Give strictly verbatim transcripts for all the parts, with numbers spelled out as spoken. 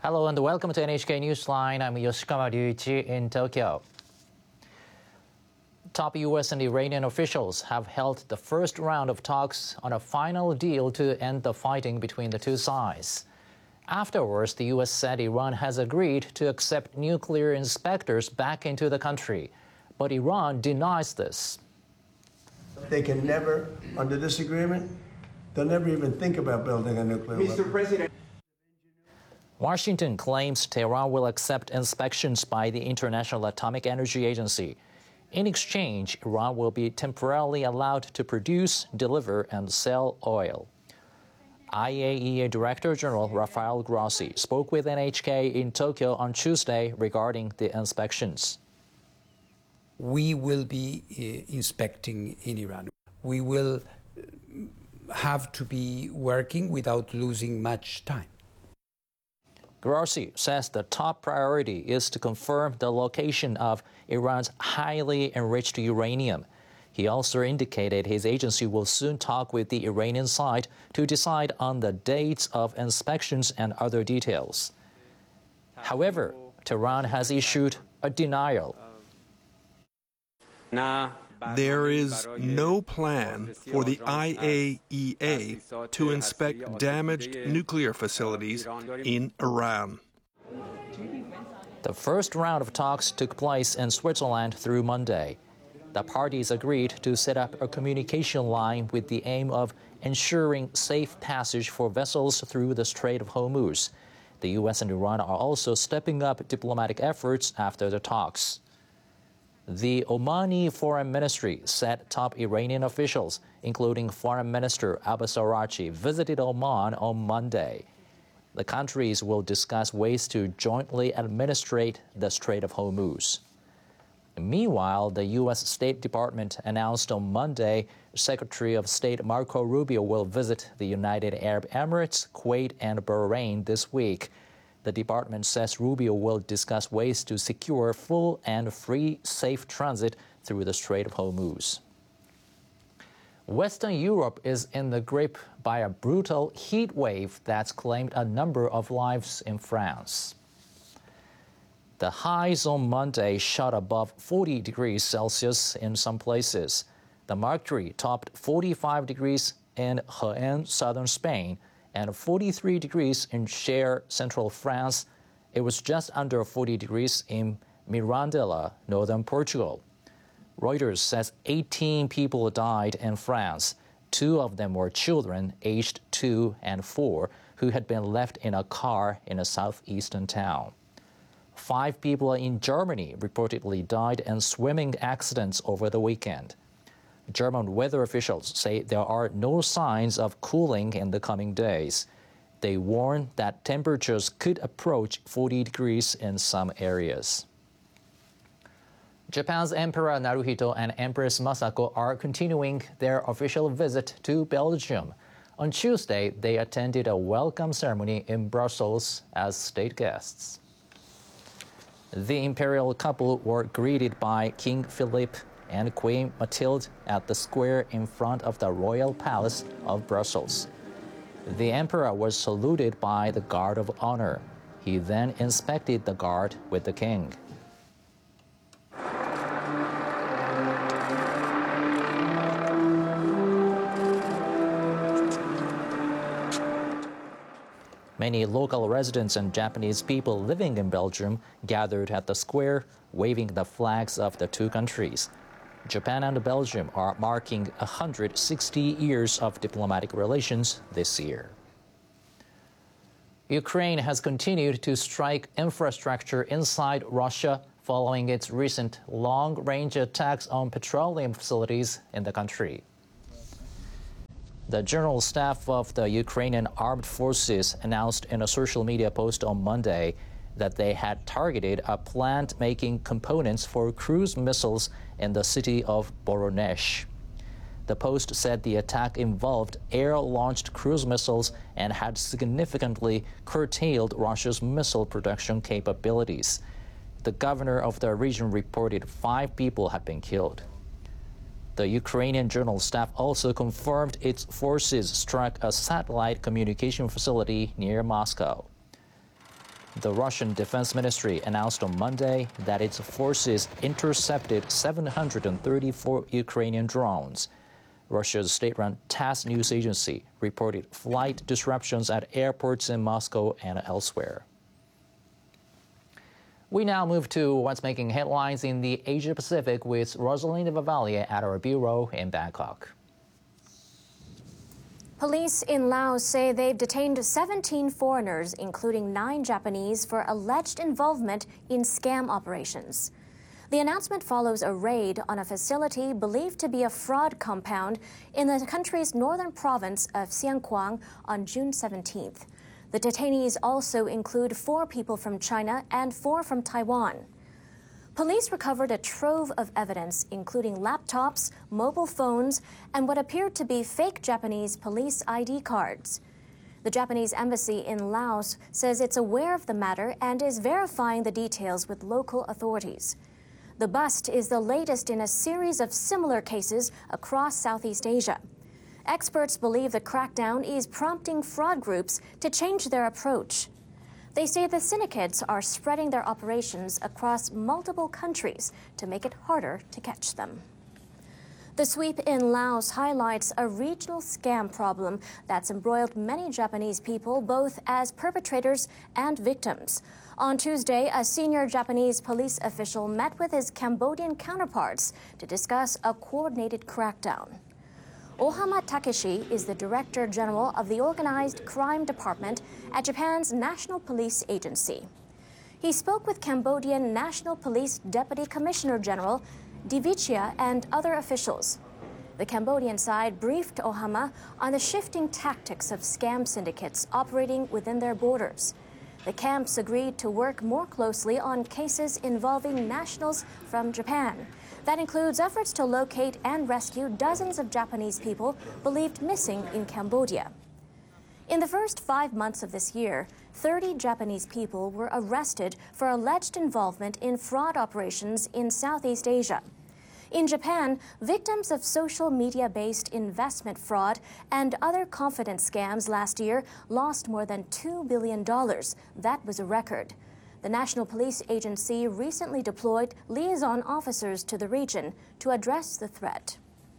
Hello and welcome to N H K Newsline. I'm Yoshikawa Ryuichi in Tokyo. Top U S and Iranian officials have held the first round of talks on a final deal to end the fighting between the two sides. Afterwards, the U S said Iran has agreed to accept nuclear inspectors back into the country. But Iran denies this. They can never, under this agreement, they'll never even think about building a nuclear weapon. Mister President. Washington claims Tehran will accept inspections by the International Atomic Energy Agency. In exchange, Iran will be temporarily allowed to produce, deliver, and sell oil. I A E A Director General Rafael Grossi spoke with N H K in Tokyo on Tuesday regarding the inspections. We will be uh, inspecting in Iran. We will have to be working without losing much time. Grossi says the top priority is to confirm the location of Iran's highly enriched uranium. He also indicated his agency will soon talk with the Iranian side to decide on the dates of inspections and other details. However, Tehran has issued a denial. There is no plan for the I A E A to inspect damaged nuclear facilities in Iran. The first round of talks took place in Switzerland through Monday. The parties agreed to set up a communication line with the aim of ensuring safe passage for vessels through the Strait of Hormuz. The U S and Iran are also stepping up diplomatic efforts after the talks. The Omani Foreign Ministry said top Iranian officials, including Foreign Minister Abbas Araghchi, visited Oman on Monday. The countries will discuss ways to jointly administrate the Strait of Hormuz. Meanwhile, the U S State Department announced on Monday Secretary of State Marco Rubio will visit the United Arab Emirates, Kuwait, and Bahrain this week. The department says Rubio will discuss ways to secure full and free, safe transit through the Strait of Hormuz. Western Europe is in the grip by a brutal heat wave that's claimed a number of lives in France. The highs on Monday shot above forty degrees Celsius in some places. The mercury topped forty-five degrees in Jaén, southern Spain, and forty-three degrees in Cher, central France. It was just under forty degrees in Mirandela, northern Portugal. Reuters says eighteen people died in France. Two of them were children aged two and four who had been left in a car in a southeastern town. Five people in Germany reportedly died in swimming accidents over the weekend. German weather officials say there are no signs of cooling in the coming days. They warn that temperatures could approach forty degrees in some areas. Japan's Emperor Naruhito and Empress Masako are continuing their official visit to Belgium. On Tuesday, they attended a welcome ceremony in Brussels as state guests. The imperial couple were greeted by King Philippe and Queen Mathilde at the square in front of the Royal Palace of Brussels. The emperor was saluted by the Guard of Honor. He then inspected the guard with the king. Many local residents and Japanese people living in Belgium gathered at the square, waving the flags of the two countries. Japan and Belgium are marking one hundred sixty years of diplomatic relations this year. Ukraine has continued to strike infrastructure inside Russia following its recent long-range attacks on petroleum facilities in the country. The General Staff of the Ukrainian Armed Forces announced in a social media post on Monday that they had targeted a plant making components for cruise missiles in the city of Voronezh. The post said the attack involved air-launched cruise missiles and had significantly curtailed Russia's missile production capabilities. The governor of the region reported five people had been killed. The Ukrainian General Staff also confirmed its forces struck a satellite communication facility near Moscow. The Russian Defense Ministry announced on Monday that its forces intercepted seven hundred thirty-four Ukrainian drones. Russia's state-run TASS news agency reported flight disruptions at airports in Moscow and elsewhere. We now move to what's making headlines in the Asia-Pacific with Rosalina Vavalia at our bureau in Bangkok. Police in Laos say they've detained seventeen foreigners, including nine Japanese, for alleged involvement in scam operations. The announcement follows a raid on a facility believed to be a fraud compound in the country's northern province of Xiangkhouang on June seventeenth. The detainees also include four people from China and four from Taiwan. Police recovered a trove of evidence, including laptops, mobile phones, and what appeared to be fake Japanese police I D cards. The Japanese embassy in Laos says it's aware of the matter and is verifying the details with local authorities. The bust is the latest in a series of similar cases across Southeast Asia. Experts believe the crackdown is prompting fraud groups to change their approach. They say the syndicates are spreading their operations across multiple countries to make it harder to catch them. The sweep in Laos highlights a regional scam problem that's embroiled many Japanese people, both as perpetrators and victims. On Tuesday, a senior Japanese police official met with his Cambodian counterparts to discuss a coordinated crackdown. Ohama Takeshi is the Director General of the Organized Crime Department at Japan's National Police Agency. He spoke with Cambodian National Police Deputy Commissioner General Divichia and other officials. The Cambodian side briefed Ohama on the shifting tactics of scam syndicates operating within their borders. The camps agreed to work more closely on cases involving nationals from Japan. That includes efforts to locate and rescue dozens of Japanese people believed missing in Cambodia. In the first five months of this year, thirty Japanese people were arrested for alleged involvement in fraud operations in Southeast Asia. In Japan, victims of social media-based investment fraud and other confidence scams last year lost more than two billion dollars. That was a record. The National Police Agency recently deployed liaison officers to the region to address the threat.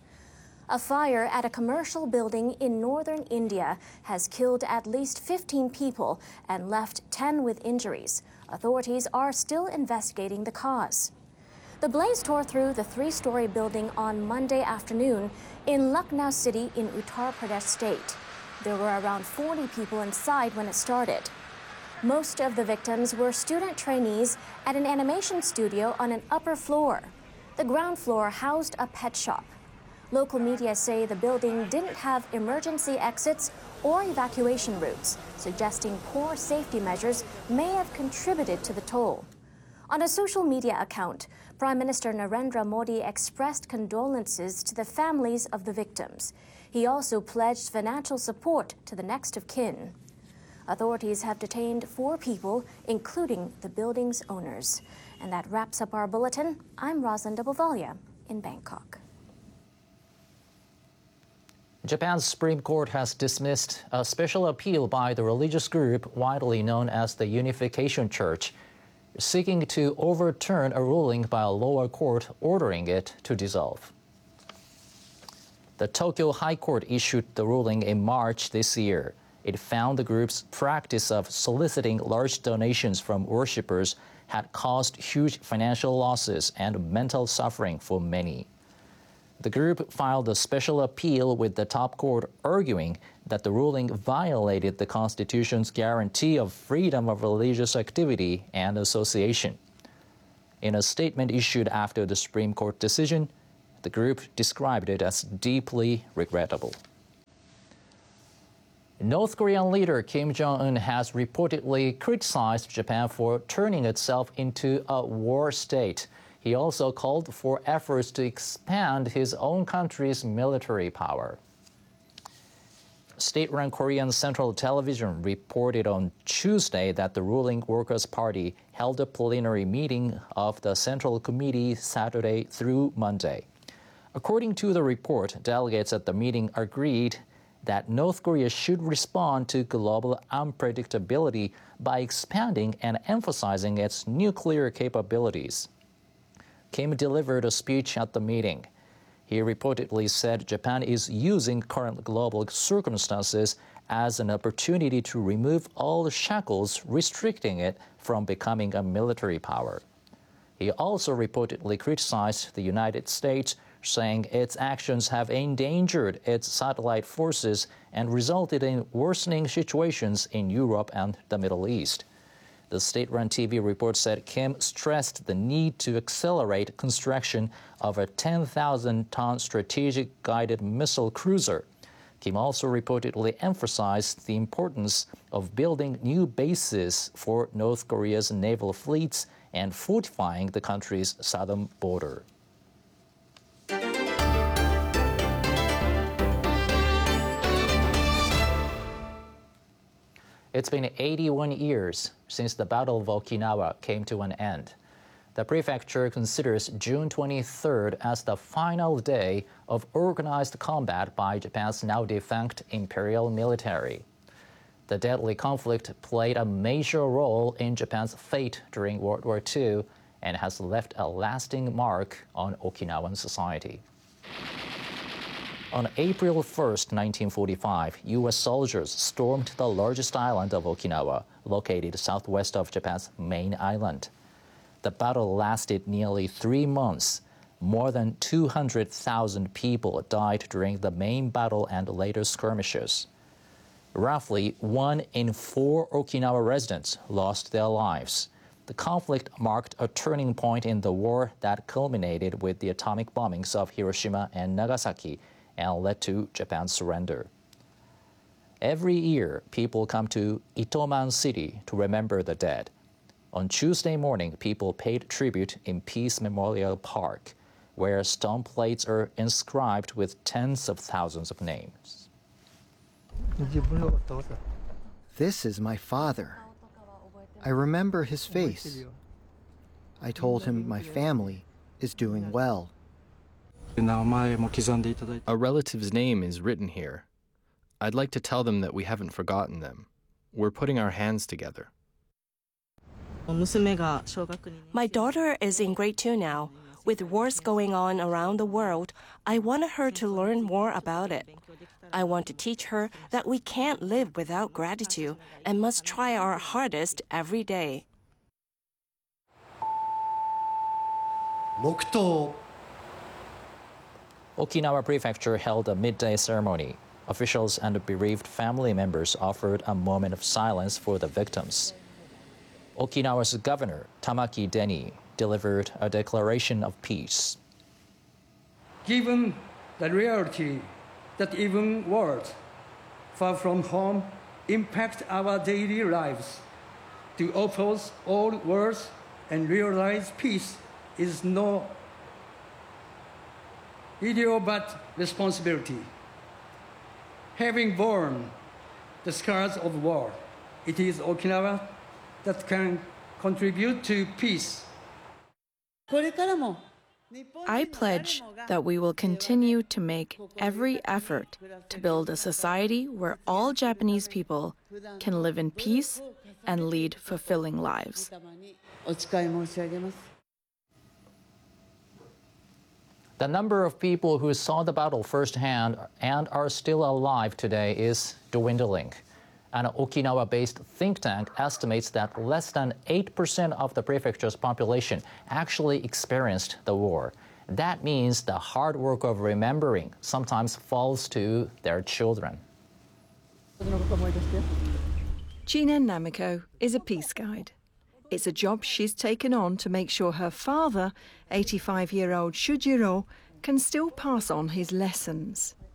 A fire at a commercial building in northern India has killed at least fifteen people and left ten with injuries. Authorities are still investigating the cause. The blaze tore through the three-story building on Monday afternoon in Lucknow City in Uttar Pradesh state. There were around forty people inside when it started. Most of the victims were student trainees at an animation studio on an upper floor. The ground floor housed a pet shop. Local media say the building didn't have emergency exits or evacuation routes, suggesting poor safety measures may have contributed to the toll. On a social media account, Prime Minister Narendra Modi expressed condolences to the families of the victims. He also pledged financial support to the next of kin. Authorities have detained four people, including the building's owners. And that wraps up our bulletin. I'm Rosalinda Bavalia in Bangkok. Japan's Supreme Court has dismissed a special appeal by the religious group widely known as the Unification Church, seeking to overturn a ruling by a lower court ordering it to dissolve. The Tokyo High Court issued the ruling in March this year. It found the group's practice of soliciting large donations from worshippers had caused huge financial losses and mental suffering for many. The group filed a special appeal with the top court, arguing that the ruling violated the Constitution's guarantee of freedom of religious activity and association. In a statement issued after the Supreme Court decision, the group described it as deeply regrettable. North Korean leader Kim Jong-un has reportedly criticized Japan for turning itself into a war state. He also called for efforts to expand his own country's military power. State-run Korean Central Television reported on Tuesday that the ruling Workers' Party held a plenary meeting of the Central Committee Saturday through Monday. According to the report, delegates at the meeting agreed that North Korea should respond to global unpredictability by expanding and emphasizing its nuclear capabilities. Kim delivered a speech at the meeting. He reportedly said Japan is using current global circumstances as an opportunity to remove all the shackles restricting it from becoming a military power. He also reportedly criticized the United States, saying its actions have endangered its satellite forces and resulted in worsening situations in Europe and the Middle East. The state-run T V report said Kim stressed the need to accelerate construction of a ten thousand ton strategic guided missile cruiser. Kim also reportedly emphasized the importance of building new bases for North Korea's naval fleets and fortifying the country's southern border. It's been eighty-one years since the Battle of Okinawa came to an end. The prefecture considers June twenty-third as the final day of organized combat by Japan's now-defunct imperial military. The deadly conflict played a major role in Japan's fate during World War Two and has left a lasting mark on Okinawan society. On April first, nineteen forty-five, U S soldiers stormed the largest island of Okinawa, located southwest of Japan's main island. The battle lasted nearly three months. More than two hundred thousand people died during the main battle and later skirmishes. Roughly one in four Okinawa residents lost their lives. The conflict marked a turning point in the war that culminated with the atomic bombings of Hiroshima and Nagasaki and led to Japan's surrender. Every year, people come to Itoman City to remember the dead. On Tuesday morning, people paid tribute in Peace Memorial Park, where stone plates are inscribed with tens of thousands of names. This is my father. I remember his face. I told him my family is doing well. A relative's name is written here. I'd like to tell them that we haven't forgotten them. We're putting our hands together. My daughter is in grade two now. With wars going on around the world, I wanted her to learn more about it. I want to teach her that we can't live without gratitude and must try our hardest every day. Okinawa Prefecture held a midday ceremony. Officials and bereaved family members offered a moment of silence for the victims. Okinawa's governor, Tamaki Deni, delivered a declaration of peace. Given the reality that even wars far from home impact our daily lives, to oppose all wars and realize peace is no ideal but responsibility. Having borne the scars of war, it is Okinawa that can contribute to peace. I pledge that we will continue to make every effort to build a society where all Japanese people can live in peace and lead fulfilling lives. The number of people who saw the battle firsthand and are still alive today is dwindling. An Okinawa-based think tank estimates that less than eight percent of the prefecture's population actually experienced the war. That means the hard work of remembering sometimes falls to their children. Gina Namiko is a peace guide. It's a job she's taken on to make sure her father, eighty-five-year-old Shujiro, can still pass on his lessons.